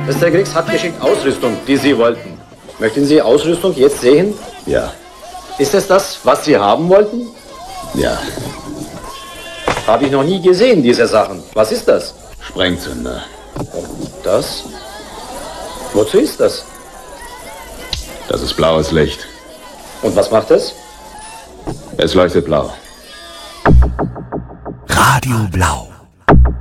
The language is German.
Mr. Griggs hat geschickt Ausrüstung, die Sie wollten. Möchten Sie Ausrüstung jetzt sehen? Ja. Ist es das, was Sie haben wollten? Ja. Habe ich noch nie gesehen, diese Sachen. Was ist das? Sprengzünder. Das? Wozu ist das? Das ist blaues Licht. Und was macht es? Es leuchtet blau. Radio Blau.